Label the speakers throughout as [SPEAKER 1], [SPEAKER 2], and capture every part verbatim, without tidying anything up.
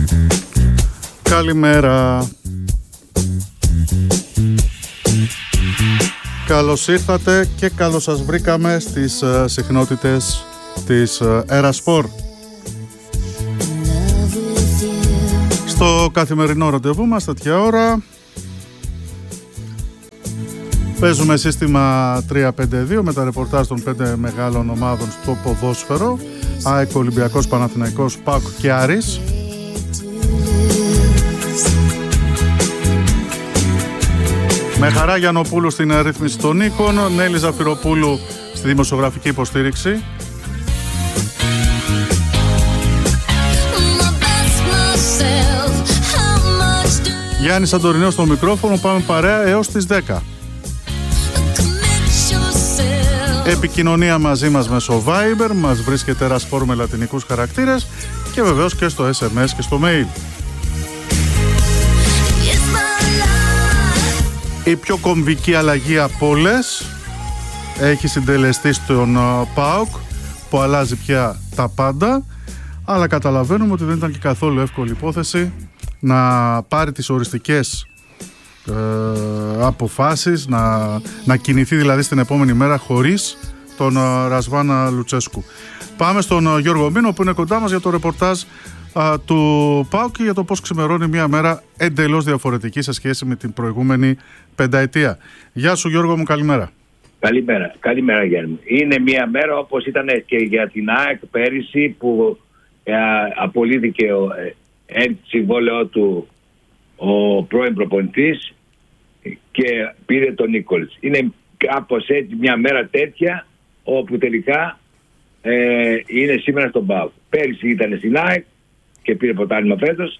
[SPEAKER 1] Καλημέρα. Καλώς ήρθατε και καλώς σας βρήκαμε στις uh, συχνότητες της uh, Ερασπορ. Στο καθημερινό ραντεβού μας τέτοια ώρα παίζουμε σύστημα τρία πέντε δύο με τα ρεπορτάζ των πέντε μεγάλων ομάδων στο ποδόσφαιρο: ΑΕΚ, Ολυμπιακός, Παναθηναϊκός, ΠΑΟΚ και Άρης. Με Χαρά Γιαννοπούλου στην ρύθμιση των ήχων, Νέλη Ζαφυροπούλου στη δημοσιογραφική υποστήριξη. Γιάννης Αντορινέος στο μικρόφωνο, πάμε παρέα έως τις δέκα. Επικοινωνία μαζί μας μέσω Viber, μας βρίσκεται Ερασπορ με λατινικούς χαρακτήρες και βεβαίως και στο ες εμ ες και στο mail. Η πιο κομβική αλλαγή από όλες έχει συντελεστεί στον ΠΑΟΚ, που αλλάζει πια τα πάντα, αλλά καταλαβαίνουμε ότι δεν ήταν και καθόλου εύκολη υπόθεση να πάρει τις οριστικές ε, αποφάσεις, να, να κινηθεί δηλαδή στην επόμενη μέρα χωρίς τον ε, Ρασβάν Λουτσέσκου. Πάμε στον ε, Γιώργο Μήνο που είναι κοντά μας για το ρεπορτάζ ε, του ΠΑΟΚ και για το πώς ξημερώνει μια μέρα εντελώς διαφορετική σε σχέση με την προηγούμενη πενταετία. Γεια σου Γιώργο μου, καλημέρα.
[SPEAKER 2] Καλημέρα, καλημέρα Γιάννη. Είναι μια μέρα όπως ήταν και για την ΑΕΚ πέρυσι που ε, απολύθηκε ο ε, εν συμβόλαιό του ο πρώην προπονητής και πήρε τον Νίκολης. Είναι κάπως έτσι μια μέρα τέτοια όπου τελικά ε, είναι σήμερα στον ΠΑΟΚ. Πέρυσι ήταν στην ΑΕΚ και πήρε πρωτάθλημα φέτος.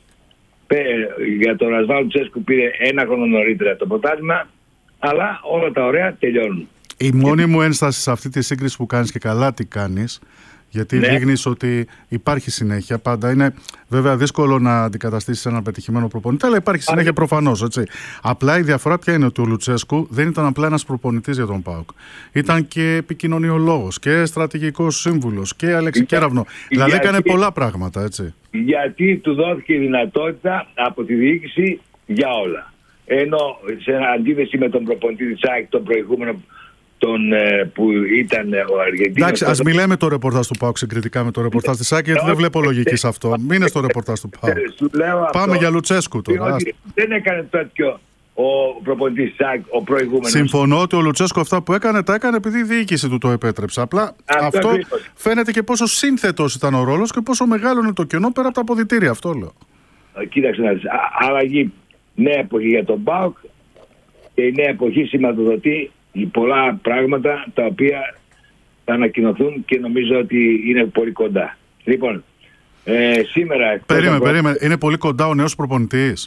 [SPEAKER 2] Για τον Ρασβάν Λουτσέσκου πήρε ένα χρόνο νωρίτερα το πρωτάθλημα, αλλά όλα τα ωραία τελειώνουν. Η
[SPEAKER 1] μόνη και... μου ένσταση σε αυτή τη σύγκριση που κάνεις, και καλά τι κάνεις, γιατί ναι, δείχνεις ότι υπάρχει συνέχεια. Πάντα είναι βέβαια δύσκολο να αντικαταστήσεις έναν πετυχημένο προπονητή, αλλά υπάρχει συνέχεια προφανώς. Έτσι. Απλά η διαφορά ποια είναι, ότι ο Λουτσέσκου δεν ήταν απλά ένας προπονητής για τον ΠΑΟΚ. Ήταν και επικοινωνιολόγος και στρατηγικός σύμβουλος και αλεξικέραυνο. Δηλαδή γιατί... έκανε πολλά πράγματα, έτσι.
[SPEAKER 2] Γιατί του δόθηκε η δυνατότητα από τη διοίκηση για όλα. Ενώ σε αντίθεση με τον προπονητή της ΑΕΚ, τον προηγούμενο, τον, ε, που ήταν ο Αργεντίνος.
[SPEAKER 1] Εντάξει, ας μιλάμε το ρεπορτάζ του ΠΑΟΚ συγκριτικά με το ρεπορτάζ της ΑΕΚ, γιατί δεν βλέπω λογική σε αυτό. Μην είναι στο ρεπορτάζ του ΠΑΟΚ. Πάμε αυτό για Λουτσέσκου τώρα.
[SPEAKER 2] Δεν έκανε τέτοιο ο προπονητής της ΑΕΚ, ο προηγούμενος.
[SPEAKER 1] Συμφωνώ ότι ο Λουτσέσκου αυτά που έκανε, τα έκανε επειδή η διοίκηση του το επέτρεψε. Απλά αυτό, αυτό φαίνεται και πόσο σύνθετος ήταν ο ρόλος και πόσο μεγάλο είναι το κενό πέρα από τα αποδυτήρια. Αυτό λέω.
[SPEAKER 2] Κοίταξε να δεις. Αλλαγή, νέα εποχή για τον ΠΑΟΚ και η νέα εποχή σηματοδοτεί πολλά πράγματα τα οποία θα ανακοινωθούν και νομίζω ότι είναι πολύ κοντά. Λοιπόν, ε, σήμερα...
[SPEAKER 1] Περίμενε, από... περίμενε. Είναι πολύ κοντά ο νέος προπονητής.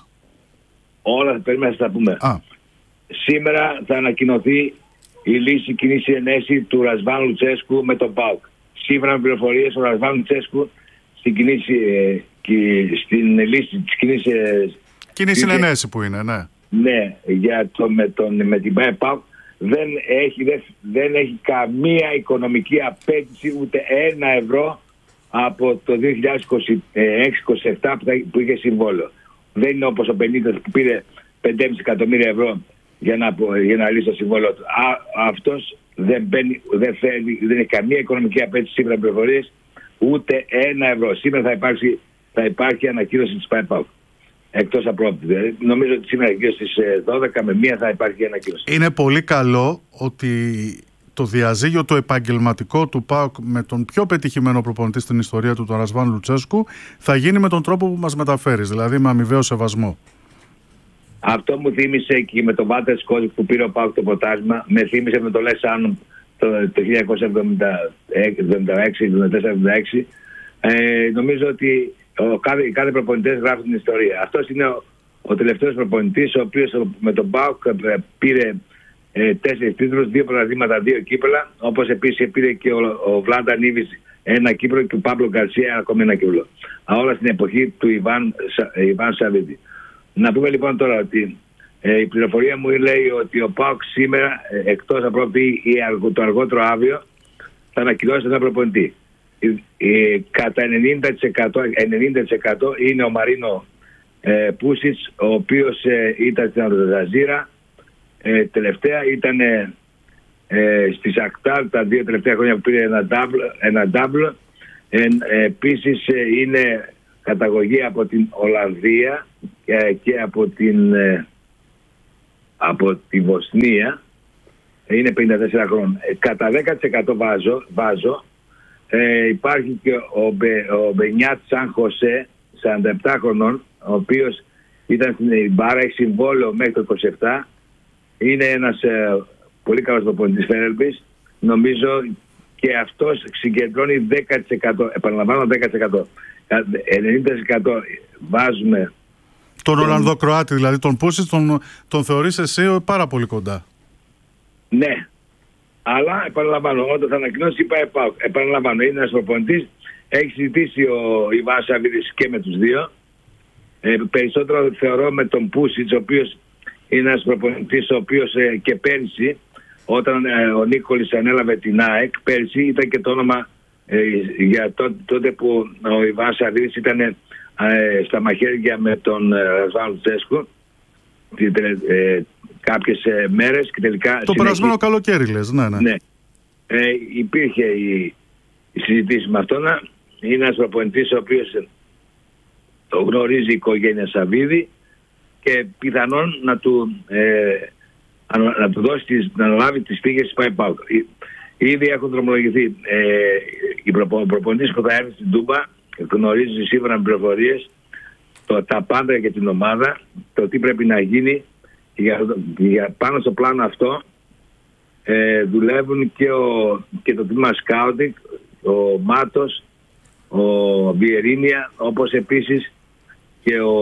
[SPEAKER 2] Όλα, περίμενε θα τα πούμε. Α. Σήμερα θα ανακοινωθεί η λύση κοινή συνενέση του Ρασβάν Λουτσέσκου με τον ΠΑΟΚ. Σύμφωνα με πληροφορίες, ο Ρασβάν Λουτσέσκου στην, κοινή, ε, και, στην λύση της κοινής... Ε,
[SPEAKER 1] κοινή συνενέση που είναι, ναι.
[SPEAKER 2] Ναι, για το, με, τον, με την ΠΑΟΚ δεν έχει, δεν, δεν έχει καμία οικονομική απέτηση ούτε ένα ευρώ από το δύο χιλιάδες είκοσι έξι είκοσι επτά που, που είχε συμβόλαιο. Δεν είναι όπως ο Πενίτας που πήρε πέντε κόμμα πέντε εκατομμύρια ευρώ για να, για να λύσει το συμβόλαιο του. Α, αυτός δεν, μπαίνει, δεν, φέρει, δεν έχει καμία οικονομική απέτηση σήμερα πληροφορίες, ούτε ένα ευρώ. Σήμερα θα υπάρξει, θα υπάρχει ανακοίνωση της ΠΑΟΚ. Εκτός απρόπτη. Δηλαδή, νομίζω ότι σήμερα και στις δώδεκα με μία θα υπάρχει ανακοίνωση.
[SPEAKER 1] Είναι πολύ καλό ότι το διαζύγιο το επαγγελματικό του ΠΑΟΚ με τον πιο πετυχημένο προπονητή στην ιστορία του, τον Ρασβάν Λουτσέσκου, θα γίνει με τον τρόπο που μας μεταφέρεις, δηλαδή με αμοιβαίο σεβασμό.
[SPEAKER 2] Αυτό μου θύμισε και με τον Βάλτερ Σκότζικ που πήρε ο ΠΑΟΚ το ποτάσμα, με θύμισε με τον Λες Άνομ το, το χίλια εννιακόσια εβδομήντα έξι εβδομήντα τέσσερα εβδομήντα έξι. Ε, νομίζω ότι ο κάθε, κάθε προπονητής γράφει την ιστορία. Αυτός είναι ο, ο τελευταίος προπονητής, ο οποίος με τον ΠΑΟΚ πήρε ε, τέσσερις τίτλους, δύο πρωταθλήματα, δύο κύπελα. Όπως επίσης πήρε και ο, ο Βλάντα Νίβης ένα κύπελο και ο Παύλο Γκαρσία ακόμη ένα κύπελο. Όλα στην εποχή του Ιβάν, Ιβάν Σαββίδη. Να πούμε λοιπόν τώρα ότι ε, η πληροφορία μου λέει ότι ο ΠΑΟΚ σήμερα, ε, εκτός από το αργότερο αύριο, θα ανακοινώσει έναν προπονητή. ε, κατά ενενήντα τοις εκατό, ενενήντα τοις εκατό είναι ο Μαρίνο ε, Πούσιτς, ο οποίος ε, ήταν στην Αλτζαζίρα, ε, τελευταία ήταν ε, ε, στη Σακτάρ τα δύο τελευταία χρόνια που πήρε ένα double, ένα double. Ε, ε, επίσης ε, είναι καταγωγή από την Ολλανδία ε, και από την ε, από τη Βοσνία, ε, είναι πενήντα τέσσερα χρόνων. Ε, κατά δέκα τοις εκατό βάζω, βάζω ε, υπάρχει και ο, Μπε, ο Μπενιάτ Σαν Χωσέ, σαράντα επτά χρονών, ο οποίος ήταν στην Μπάρα, έχει συμβόλαιο μέχρι το είκοσι επτά, είναι ένας ε, πολύ καλός προπονητής Φέρελμπης, νομίζω, και αυτός συγκεντρώνει δέκα τοις εκατό, επαναλαμβάνω δέκα τοις εκατό. ενενήντα τοις εκατό βάζουμε
[SPEAKER 1] τον Ολλανδοκροάτη, δηλαδή τον Πούσιτς, τον, τον θεωρείς εσύ πάρα πολύ κοντά.
[SPEAKER 2] Ναι, αλλά επαναλαμβάνω, όταν θα ανακοινώσει είπα ΕΠΑΟΚ, επαναλαμβάνω, είναι ένας προπονητής, έχει συζητήσει ο Ιβάν Σαββίδης και με τους δύο. Ε, περισσότερο θεωρώ με τον Πούσιτς, ο οποίος είναι ένας προπονητής, ο οποίος ε, και πέρυσι, όταν ε, ο Νίκολης ανέλαβε την ΑΕΚ, πέρυσι ήταν και το όνομα ε, για τότε, τότε που ο Ιβάν Σαββίδης ήταν ε, στα μαχαίρια με τον Ρασβάν Λουτσέσκου ε, κάποιες ε, μέρες και τελικά...
[SPEAKER 1] Το περασμένο καλοκαίρι λες, ναι, ναι.
[SPEAKER 2] ναι. Ε, υπήρχε η, η συζήτηση με αυτόν. Είναι ένας προπονητής ο οποίος το γνωρίζει η οικογένεια Σαββίδη και πιθανόν να του, ε, να του δώσει τις, να αναλάβει τις πήγες της ΠΑΕΠΑΟΚ. Ήδη έχουν δρομολογηθεί ε, οι προπο, προπονητής που θα έρθει στην Τούμπα, γνωρίζει σύμφωνα με πληροφορίες το, τα πάντα για την ομάδα, το τι πρέπει να γίνει για, για πάνω στο πλάνο αυτό. Ε, δουλεύουν και, ο, και το τμήμα σκάουτινγκ, ο Μάτος, ο Βιερίνια, όπως επίσης και, ο,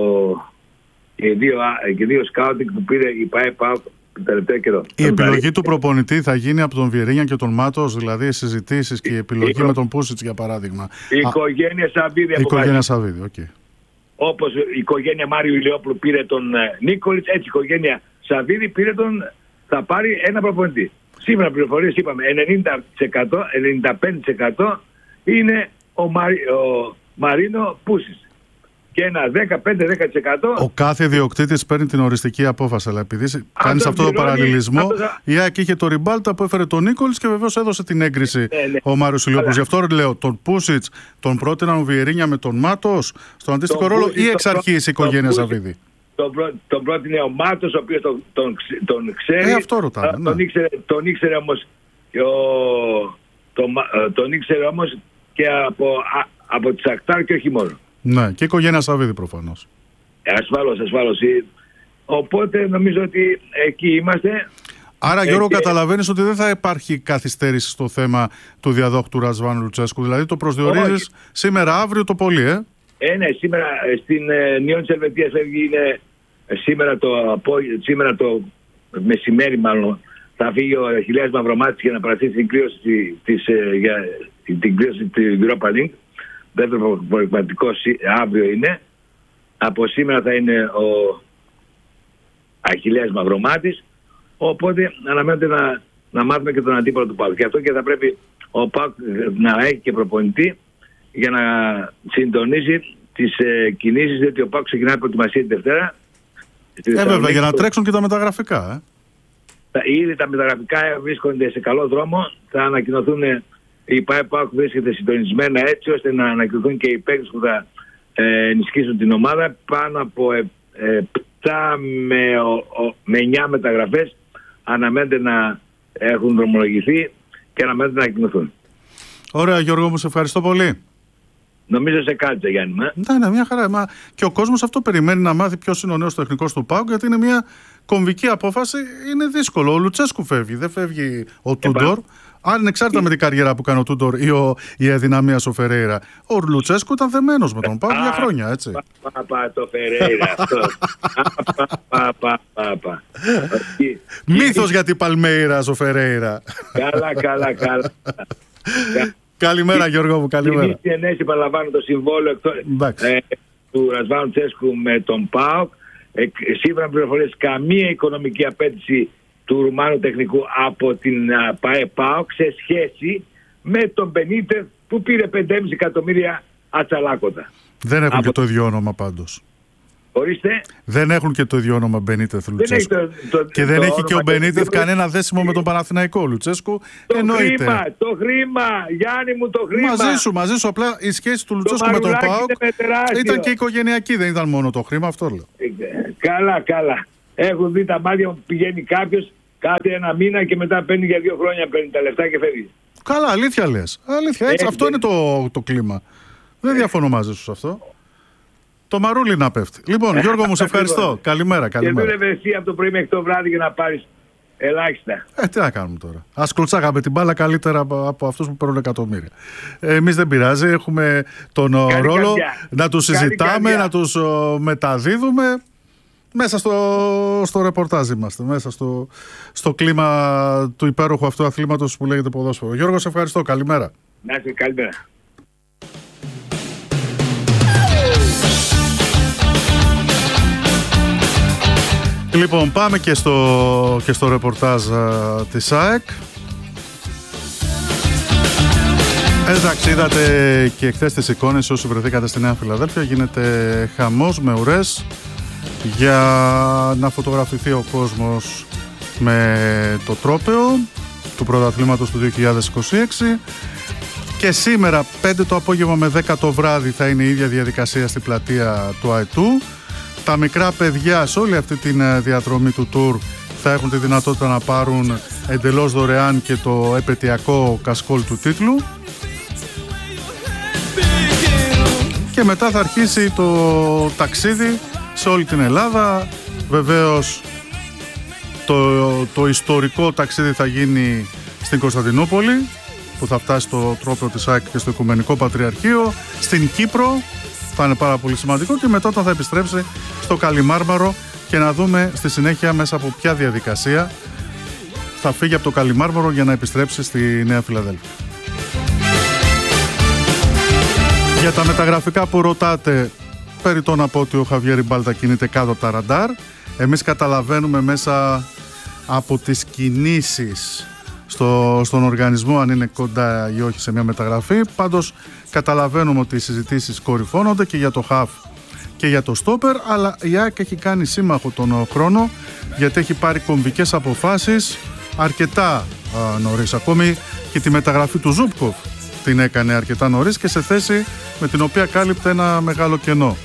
[SPEAKER 2] και δύο, και δύο σκάουτινγκ που πήρε η ΠΑΕΠΑΟΚ το τελευταίο καιρό.
[SPEAKER 1] Η επιλογή του προπονητή θα γίνει από τον Βιερίνια και τον Μάτος, δηλαδή οι συζητήσεις και η επιλογή η, με τον Πούσιτς για παράδειγμα.
[SPEAKER 2] Η οικογένεια Σαββίδη.
[SPEAKER 1] Η οικογένεια Σαββίδη, οκ. Okay.
[SPEAKER 2] Όπως η οικογένεια Μάριου Ηλιόπουλου πήρε τον Νίκολιτς, έτσι η οικογένεια Σαββίδη πήρε τον, θα πάρει ένα προπονητή. Σήμερα πληροφορίες είπαμε ενενήντα τοις εκατό, ενενήντα πέντε τοις εκατό είναι ο, Μαρι, ο Μαρίνο Πούσιτς. Και ένα δέκα πέντε δέκα τοις εκατό.
[SPEAKER 1] Ο κάθε ιδιοκτήτης παίρνει την οριστική απόφαση. Αλλά επειδή κάνει αυτό το παραλληλισμό, θα... η ΑΕΚ είχε το Ριμπάλτα που έφερε τον Νίκολιτς και βεβαίως έδωσε την έγκριση ναι, ναι. ο Μάριος Ηλιόπουλος. Αλλά... Γι' αυτό λέω τον Πούσιτς τον πρότειναν ο Βιερίνια με τον Μάτος στον αντίστοιχο ρόλο ή εξ αρχής η οικογένεια Σαββίδη.
[SPEAKER 2] Τον, πρό, τον πρότεινε ο Μάτος, ο οποίος τον, τον, τον ξέρει.
[SPEAKER 1] Ε, αυτό ρωτάμε, ναι.
[SPEAKER 2] Τον ήξερε, τον ήξερε όμως και ο, τον, τον ήξερε όμως και από, α, από τη Σακτάρ και όχι μόνο.
[SPEAKER 1] Ναι, και η οικογένεια Σαββίδη προφανώς.
[SPEAKER 2] Ασφαλώς, ασφαλώς. Οπότε νομίζω ότι εκεί είμαστε.
[SPEAKER 1] Άρα ε, Γιώργο και... καταλαβαίνεις ότι δεν θα υπάρχει καθυστέρηση στο θέμα του διαδόχου του Ρασβάν Λουτσέσκου. Δηλαδή το προσδιορίζεις σήμερα, αύριο το πολύ, ε.
[SPEAKER 2] Ε, ναι, σήμερα στην ε, Νιόν της Ελβετίας είναι ε, σήμερα, το, σήμερα το μεσημέρι μάλλον θα φύγει ο Αχιλλέας Μαυρομάτης για να παραστεί την κλήρωση της, ε, για την κλήρωση του Europa League. Δεύτερο προγραμματικό αύριο είναι. Από σήμερα θα είναι ο Αχιλλέας Μαυρομάτης. Οπότε αναμένεται να, να μάθουμε και τον αντίπαλο του ΠΑΟΚ. Και αυτό και θα πρέπει ο ΠΑΟΚ να έχει και προπονητή για να συντονίσει τις ε, κινήσεις, διότι ο ΠΑΟΚ ξεκινάει προετοιμασία την Δευτέρα.
[SPEAKER 1] Ε, βέβαια, για να τρέξουν και τα μεταγραφικά. Ε.
[SPEAKER 2] Ήδη τα μεταγραφικά βρίσκονται σε καλό δρόμο. Θα ανακοινωθούν, η ΠΑΕΠΑΟΚ βρίσκεται συντονισμένα έτσι ώστε να ανακοινωθούν και οι παίκτες που θα ε, ενισχύσουν την ομάδα. Πάνω από επτά με, με εννιά μεταγραφές αναμένεται να έχουν δρομολογηθεί και αναμένεται να ανακοινωθούν.
[SPEAKER 1] Ωραία Γιώργο μου, σε ευχαριστώ πολύ.
[SPEAKER 2] Νομίζω σε κάτσε Γιάννη.
[SPEAKER 1] Ναι, ναι, μια χαρά. Μα και ο κόσμος αυτό περιμένει να μάθει ποιος είναι ο νέος τεχνικός του ΠΑΟΚ, γιατί είναι μια κομβική απόφαση. Είναι δύσκολο. Ο Λουτσέσκου φεύγει, δεν φεύγει ο Τούντορ. Ανεξάρτητα με την καριέρα που κάνει ο Τούντορ ή ο, η αδυναμία ο Φερέιρα. Ο Λουτσέσκου ήταν δεμένος με τον ΠΑΟΚ για χρόνια, έτσι.
[SPEAKER 2] Παπα το Φερέιρα αυτό. Παπα, παπα.
[SPEAKER 1] Μύθος για την Παλμέιρας ο Φερέιρα.
[SPEAKER 2] Καλά, καλά, καλά.
[SPEAKER 1] Καλημέρα Γιώργο μου, καλημέρα.
[SPEAKER 2] Η Ενέση παραλαμβάνει το συμβόλαιο ε, του Ρασβάν Λουτσέσκου με τον ΠΑΟΚ. Ε, σύμφωνα με πληροφορίες, καμία οικονομική απέτηση του Ρουμάνου τεχνικού από την ΠΑΕΠΑΟΚ σε σχέση με τον Μπενίτεθ που πήρε πέντε κόμμα πέντε εκατομμύρια ατσαλάκωτα.
[SPEAKER 1] Δεν έχουν
[SPEAKER 2] Από...
[SPEAKER 1] και το ίδιο όνομα πάντως.
[SPEAKER 2] Ορίστε.
[SPEAKER 1] Δεν έχουν και το ίδιο όνομα Μπενίτεθ Λουτσέσκου.
[SPEAKER 2] Το, το,
[SPEAKER 1] και δεν
[SPEAKER 2] το
[SPEAKER 1] έχει και ο Μπενίτεθ
[SPEAKER 2] το...
[SPEAKER 1] κανένα δέσιμο με τον Παναθηναϊκό. Λουτσέσκου
[SPEAKER 2] το
[SPEAKER 1] εννοείται.
[SPEAKER 2] Χρήμα, το χρήμα, Γιάννη μου, το χρήμα.
[SPEAKER 1] Μαζί σου, μαζί σου. Απλά η σχέση του Λουτσέσκου με τον ΠΑΟΚ ήταν και οικογενειακή, δεν ήταν μόνο το χρήμα, αυτό λέω.
[SPEAKER 2] Καλά, καλά. Έχουν δει τα μάτια μου, πηγαίνει κάποιο κάτι ένα μήνα και μετά παίρνει για δύο χρόνια παίρνει τα λεφτά και φεύγει.
[SPEAKER 1] Καλά, αλήθεια λες. Αλήθεια, έτσι, αυτό είναι το, το κλίμα. Δεν διαφωνώ μαζί σου σε αυτό. Το μαρούλι να πέφτει. Λοιπόν, Γιώργο μου, σε ευχαριστώ. Καλημέρα, καλημέρα.
[SPEAKER 2] Και δούλευε εσύ από το πρωί μέχρι το βράδυ για να πάρεις ελάχιστα.
[SPEAKER 1] Ε, τι να κάνουμε τώρα. Ας κλωτσάγαμε την μπάλα καλύτερα από, από αυτούς που παίρνουν εκατομμύρια. Ε, εμείς δεν πειράζει. Έχουμε τον Καλή ρόλο καρδιά. Να τους συζητάμε, να τους ο, μεταδίδουμε. Μέσα στο, στο ρεπορτάζ είμαστε. Μέσα στο, στο κλίμα του υπέροχου αυτού αθλήματος που λέγεται ποδόσφαιρο. Γιώργο, σε ευχαριστώ. Καλημέρα.
[SPEAKER 2] Να είσαι, καλημέρα.
[SPEAKER 1] Λοιπόν, πάμε και στο, και στο ρεπορτάζ α, της ΑΕΚ. Εντάξει, είδατε και χθες τις εικόνες όσοι βρεθήκατε στη Νέα Φιλαδέλφια. Γίνεται χαμός με ουρές για να φωτογραφηθεί ο κόσμος με το τρόπαιο του πρωταθλήματος του δύο χιλιάδες είκοσι έξι. Και σήμερα πέντε το απόγευμα με δέκα το βράδυ θα είναι η ίδια διαδικασία στην πλατεία του ΑΕΤΟΥ. Τα μικρά παιδιά σε όλη αυτή τη διαδρομή του τουρ θα έχουν τη δυνατότητα να πάρουν εντελώς δωρεάν και το επαιτειακό κασκόλ του τίτλου. Και μετά θα αρχίσει το ταξίδι σε όλη την Ελλάδα. Βεβαίως το, το ιστορικό ταξίδι θα γίνει στην Κωνσταντινούπολη, που θα φτάσει στο τρόπαιο της ΑΕΚ και στο Οικουμενικό Πατριαρχείο, στην Κύπρο. Θα είναι πάρα πολύ σημαντικό και μετά θα επιστρέψει στο Καλιμάρμαρο και να δούμε στη συνέχεια μέσα από ποια διαδικασία θα φύγει από το Καλιμάρμαρο για να επιστρέψει στη Νέα Φιλαδέλφια. Για τα μεταγραφικά που ρωτάτε, περιττό να πω ότι ο Χαβιέρ Μπάλτα κινείται κάτω από τα ραντάρ. Εμείς καταλαβαίνουμε μέσα από τις κινήσεις στο, στον οργανισμό αν είναι κοντά ή όχι σε μια μεταγραφή. Πάντως καταλαβαίνουμε ότι οι συζητήσεις κορυφώνονται και για το χαφ και για το στόπερ, αλλά η ΑΕΚ έχει κάνει σύμμαχο τον χρόνο γιατί έχει πάρει κομβικές αποφάσεις αρκετά α, νωρίς. Ακόμη και τη μεταγραφή του Ζούπκοφ την έκανε αρκετά νωρίς και σε θέση με την οποία κάλυπτε ένα μεγάλο κενό.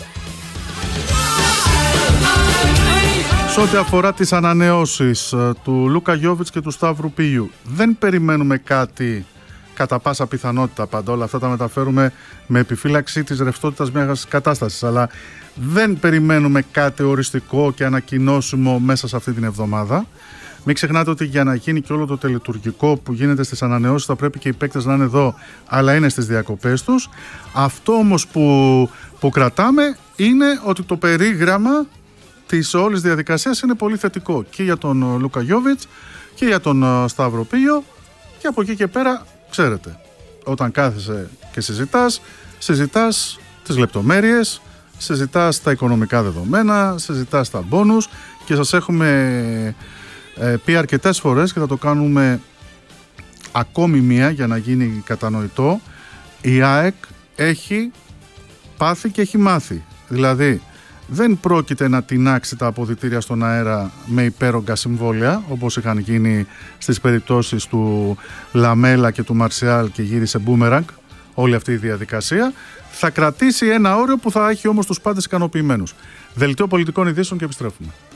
[SPEAKER 1] Σε ό,τι αφορά τις ανανεώσεις του Λούκα Γιόβιτς και του Σταύρου Πίιου, δεν περιμένουμε κάτι κατά πάσα πιθανότητα πάντα. Όλα αυτά τα μεταφέρουμε με επιφύλαξη της ρευστότητας μιας κατάστασης, αλλά δεν περιμένουμε κάτι οριστικό και ανακοινώσιμο μέσα σε αυτή την εβδομάδα. Μην ξεχνάτε ότι για να γίνει και όλο το τελετουργικό που γίνεται στις ανανεώσεις θα πρέπει και οι παίκτες να είναι εδώ, αλλά είναι στις διακοπές τους. Αυτό όμως που, που κρατάμε είναι ότι το περίγραμμα της όλης διαδικασίας είναι πολύ θετικό και για τον Λούκα Γιόβιτς και για τον Σταύρο Πίιο, και από εκεί και πέρα ξέρετε, όταν κάθεσαι και συζητάς, συζητάς τις λεπτομέρειες, συζητάς τα οικονομικά δεδομένα, συζητάς τα μπόνους, και σας έχουμε ε, πει αρκετές φορές και θα το κάνουμε ακόμη μία για να γίνει κατανοητό. Η ΑΕΚ έχει πάθει και έχει μάθει. Δηλαδή δεν πρόκειται να τινάξει τα αποδυτήρια στον αέρα με υπέρογκα συμβόλαια, όπως είχαν γίνει στις περιπτώσεις του Λαμέλα και του Μαρσιάλ και γύρισε μπούμεραγκ όλη αυτή η διαδικασία. Θα κρατήσει ένα όριο που θα έχει όμως τους πάντες ικανοποιημένους. Δελτίο πολιτικών ειδήσεων και επιστρέφουμε.